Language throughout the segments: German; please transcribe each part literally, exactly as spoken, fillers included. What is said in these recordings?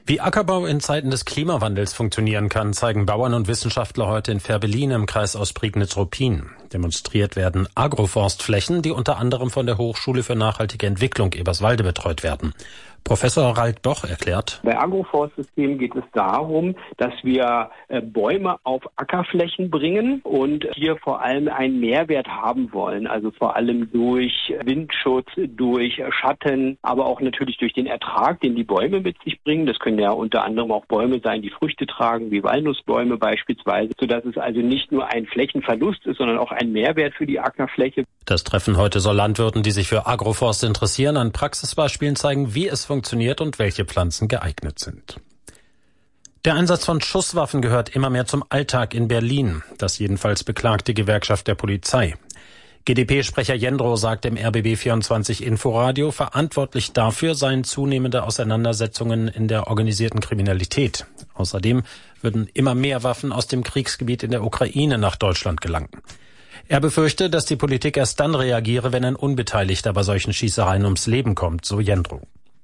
Wie Ackerbau in Zeiten des Klimawandels funktionieren kann, zeigen Bauern und Wissenschaftler heute in Fährberlin im Kreis Ostprignitz-Ruppin. Demonstriert werden Agroforstflächen, die unter anderem von der Hochschule für nachhaltige Entwicklung Eberswalde betreut werden. Professor Ralf Boch erklärt: Bei Agroforstsystemen geht es darum, dass wir äh, Bäume auf Ackerflächen bringen und hier vor allem einen Mehrwert haben wollen. Also vor allem durch Windschutz, durch Schatten, aber auch natürlich durch den Ertrag, den die Bäume mit sich bringen. Das können ja unter anderem auch Bäume sein, die Früchte tragen, wie Walnussbäume beispielsweise, sodass es also nicht nur ein Flächenverlust ist, sondern auch ein Mehrwert für die Ackerfläche. Das Treffen heute soll Landwirten, die sich für Agroforst interessieren, an Praxisbeispielen zeigen, wie es funktioniert und welche Pflanzen geeignet sind. Der Einsatz von Schusswaffen gehört immer mehr zum Alltag in Berlin. Das jedenfalls beklagt die Gewerkschaft der Polizei. G d P-Sprecher Jendrow sagt im R B B vierundzwanzig Inforadio, verantwortlich dafür seien zunehmende Auseinandersetzungen in der organisierten Kriminalität. Außerdem würden immer mehr Waffen aus dem Kriegsgebiet in der Ukraine nach Deutschland gelangen. Er befürchte, dass die Politik erst dann reagiere, wenn ein Unbeteiligter bei solchen Schießereien ums Leben kommt, so Jendrow.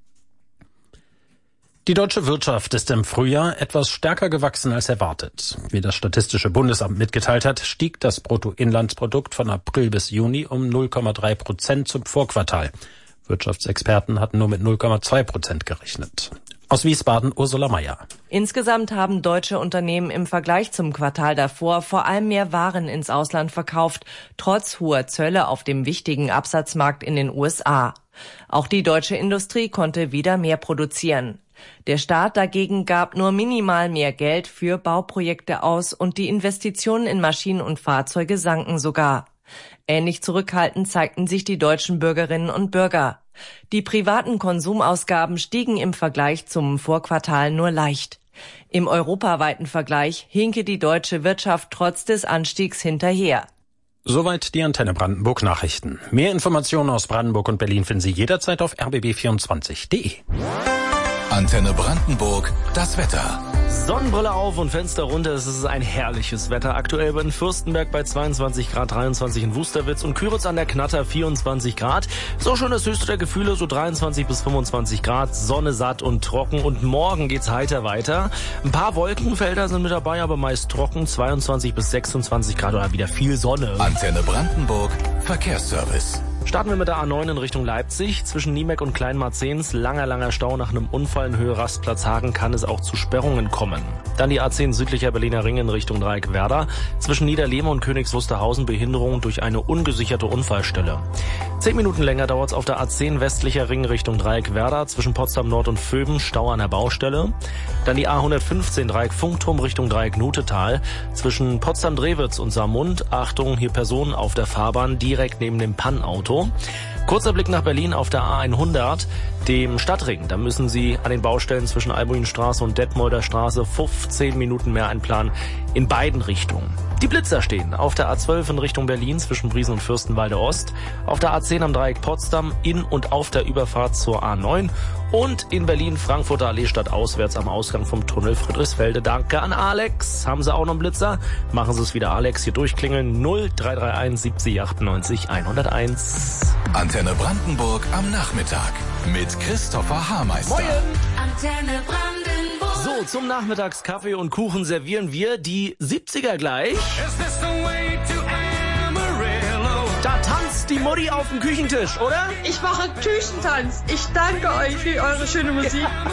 Die deutsche Wirtschaft ist im Frühjahr etwas stärker gewachsen als erwartet. Wie das Statistische Bundesamt mitgeteilt hat, stieg das Bruttoinlandsprodukt von April bis Juni um null Komma drei Prozent zum Vorquartal. Wirtschaftsexperten hatten nur mit null Komma zwei Prozent gerechnet. Aus Wiesbaden Ursula Mayer. Insgesamt haben deutsche Unternehmen im Vergleich zum Quartal davor vor allem mehr Waren ins Ausland verkauft, trotz hoher Zölle auf dem wichtigen Absatzmarkt in den U S A. Auch die deutsche Industrie konnte wieder mehr produzieren. Der Staat dagegen gab nur minimal mehr Geld für Bauprojekte aus und die Investitionen in Maschinen und Fahrzeuge sanken sogar. Ähnlich zurückhaltend zeigten sich die deutschen Bürgerinnen und Bürger. Die privaten Konsumausgaben stiegen im Vergleich zum Vorquartal nur leicht. Im europaweiten Vergleich hinke die deutsche Wirtschaft trotz des Anstiegs hinterher. Soweit die Antenne Brandenburg Nachrichten. Mehr Informationen aus Brandenburg und Berlin finden Sie jederzeit auf r b b vierundzwanzig punkt d e. Antenne Brandenburg, das Wetter. Sonnenbrille auf und Fenster runter. Es ist ein herrliches Wetter. Aktuell in Fürstenberg bei zweiundzwanzig Grad, dreiundzwanzig in Wusterwitz und Küritz an der Knatter vierundzwanzig Grad. So schon das höchste der Gefühle, so dreiundzwanzig bis fünfundzwanzig Grad, Sonne satt und trocken. Und morgen geht's heiter weiter. Ein paar Wolkenfelder sind mit dabei, aber meist trocken, zweiundzwanzig bis sechsundzwanzig Grad oder wieder viel Sonne. Antenne Brandenburg, Verkehrsservice. Starten wir mit der A neun in Richtung Leipzig. Zwischen Niemeck und Kleinmarzens langer, langer Stau nach einem Unfall in Höhe Rastplatz Hagen kann es auch zu Sperrungen kommen. Dann die A zehn südlicher Berliner Ring in Richtung Dreieck Werder. Zwischen Niederlehme und Königs Wusterhausen Behinderung durch eine ungesicherte Unfallstelle. Zehn Minuten länger dauert es auf der A zehn westlicher Ring Richtung Dreieck Werder. Zwischen Potsdam Nord und Vöben Stau an der Baustelle. Dann die A hundertfünfzehn Dreieck Funkturm Richtung Dreieck Nutetal. Zwischen Potsdam-Drewitz und Saarmund. Achtung, hier Personen auf der Fahrbahn direkt neben dem Pannauto. Kurzer Blick nach Berlin auf der A hundert, dem Stadtring. Da müssen Sie an den Baustellen zwischen Albuinstraße und Detmolder Straße fünfzehn Minuten mehr einplanen in beiden Richtungen. Die Blitzer stehen auf der A zwölf in Richtung Berlin zwischen Briesen und Fürstenwalde Ost, auf der A zehn am Dreieck Potsdam in und auf der Überfahrt zur A neun und in Berlin Frankfurter Allee stadtauswärts am Ausgang vom Tunnel Friedrichsfelde. Danke an Alex. Haben Sie auch noch einen Blitzer? Machen Sie es wieder, Alex. Hier durchklingeln null drei drei eins siebzig achtundneunzig hunderteins. Antenne Brandenburg am Nachmittag mit Christopher Haarmeister. Moin. Antenne Brandenburg. So, zum Nachmittagskaffee und Kuchen servieren wir die siebziger gleich. Da tanzt die Mutti auf dem Küchentisch, oder? Ich mache Küchentanz. Ich danke euch für eure schöne Musik.